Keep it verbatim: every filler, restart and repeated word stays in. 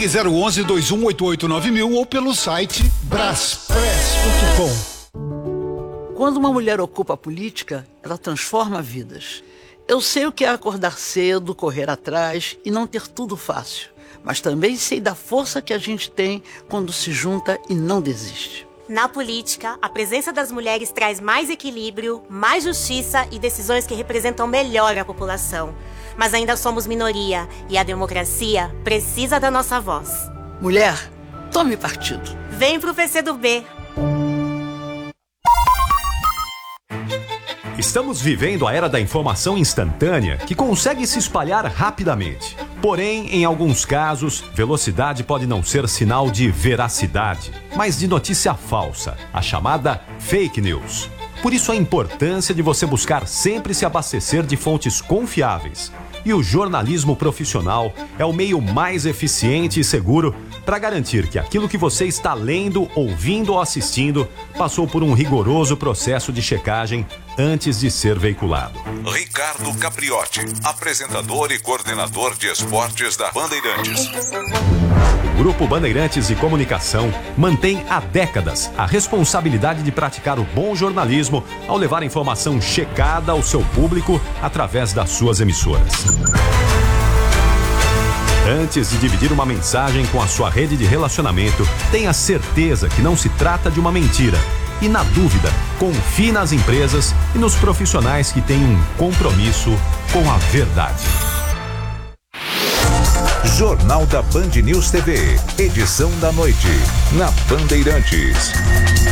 Ligue zero onze, dois um oito oito nove mil ou pelo site braspress ponto com. Quando uma mulher ocupa a política, ela transforma vidas. Eu sei o que é acordar cedo, correr atrás e não ter tudo fácil. Mas também sei da força que a gente tem quando se junta e não desiste. Na política, a presença das mulheres traz mais equilíbrio, mais justiça e decisões que representam melhor a população. Mas ainda somos minoria e a democracia precisa da nossa voz. Mulher, tome partido. Vem pro P C do B. Estamos vivendo a era da informação instantânea que consegue se espalhar rapidamente. Porém, em alguns casos, velocidade pode não ser sinal de veracidade, mas de notícia falsa, a chamada fake news. Por isso a importância de você buscar sempre se abastecer de fontes confiáveis. E o jornalismo profissional é o meio mais eficiente e seguro para garantir que aquilo que você está lendo, ouvindo ou assistindo passou por um rigoroso processo de checagem antes de ser veiculado. Ricardo Capriotti, apresentador e coordenador de esportes da Bandeirantes. O Grupo Bandeirantes de Comunicação mantém há décadas a responsabilidade de praticar o bom jornalismo ao levar informação checada ao seu público através das suas emissoras. Antes de dividir uma mensagem com a sua rede de relacionamento, tenha certeza que não se trata de uma mentira. E na dúvida, confie nas empresas e nos profissionais que têm um compromisso com a verdade. Jornal da Band News T V, edição da noite, na Bandeirantes.